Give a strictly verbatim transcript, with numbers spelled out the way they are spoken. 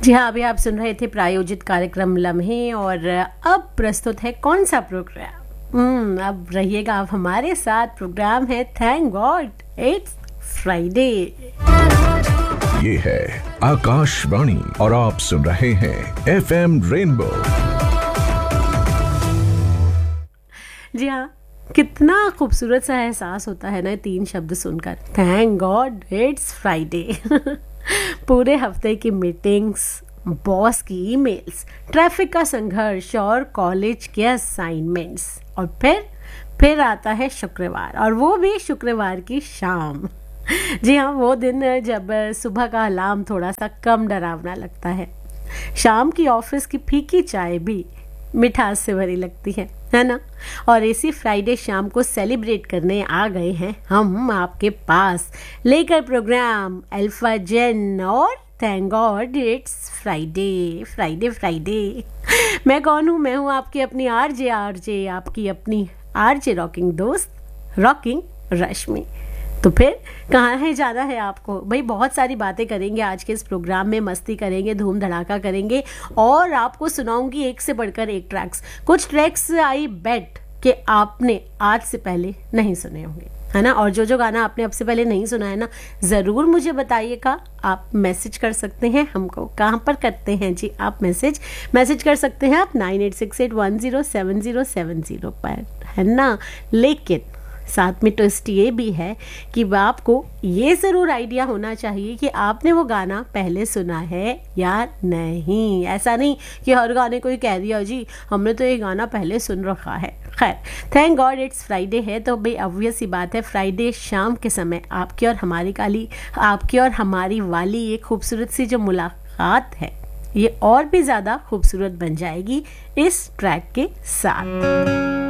जी हाँ, अभी आप सुन रहे थे प्रायोजित कार्यक्रम लम्हे और अब प्रस्तुत है कौन सा प्रोग्राम। हम्म अब रहिएगा आप हमारे साथ। प्रोग्राम है थैंक गॉड इट्स फ्राइडे। ये है आकाशवाणी और आप सुन रहे हैं एफ एम रेनबो। जी हाँ, कितना खूबसूरत सा एहसास होता है ना तीन शब्द सुनकर, थैंक गॉड इट्स फ्राइडे। पूरे हफ्ते की मीटिंग्स, बॉस की ईमेल्स, ट्रैफिक का संघर्ष और कॉलेज के असाइनमेंट्स, और फिर फिर आता है शुक्रवार, और वो भी शुक्रवार की शाम। जी हाँ, वो दिन जब सुबह का अलार्म थोड़ा सा कम डरावना लगता है, शाम की ऑफिस की फीकी चाय भी मिठास से भरी लगती है है ना। और इसी फ्राइडे शाम को सेलिब्रेट करने आ गए हैं हम आपके पास, लेकर प्रोग्राम अल्फा जेन और thank God it's Friday Friday Friday. मैं कौन हूँ? मैं हूँ आपकी अपनी आरजे आरजे आपकी अपनी आरजे रॉकिंग दोस्त रॉकिंग रश्मि। तो फिर कहाँ है जाना है आपको भाई? बहुत सारी बातें करेंगे आज के इस प्रोग्राम में, मस्ती करेंगे, धूम धड़ाका करेंगे और आपको सुनाऊंगी एक से बढ़कर एक ट्रैक्स। कुछ ट्रैक्स आई बेट कि आपने आज से पहले नहीं सुने होंगे, है ना। और जो जो गाना आपने अब से पहले नहीं सुना है ना, ज़रूर मुझे बताइएगा। आप मैसेज कर सकते हैं हमको। कहाँ पर करते हैं जी आप मैसेज? मैसेज कर सकते हैं आप nine eight six eight one zero seven zero seven zero पर, है ना। लेकिन साथ में ट्विस्ट ये भी है कि आपको ये ज़रूर आइडिया होना चाहिए कि आपने वो गाना पहले सुना है या नहीं। ऐसा नहीं कि हर गाने को ही कह दिया जी हमने तो ये गाना पहले सुन रखा है। खैर, थैंक गॉड इट्स फ्राइडे है तो भाई ऑब्वियस सी बात है, फ्राइडे शाम के समय आपकी और हमारी काली आपकी और हमारी वाली ये खूबसूरत सी जो मुलाकात है, ये और भी ज़्यादा खूबसूरत बन जाएगी इस ट्रैक के साथ।